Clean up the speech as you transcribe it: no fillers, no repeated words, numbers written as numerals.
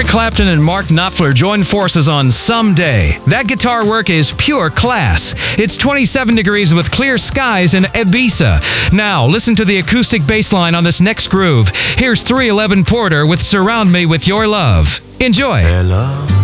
Eric Clapton and Mark Knopfler joined forces on Someday. That guitar work is pure class. It's 27 degrees with clear skies in Ibiza. Now, listen to the acoustic bass line on this next groove. Here's 311 Porter with Surround Me With Your Love. Enjoy. Hello.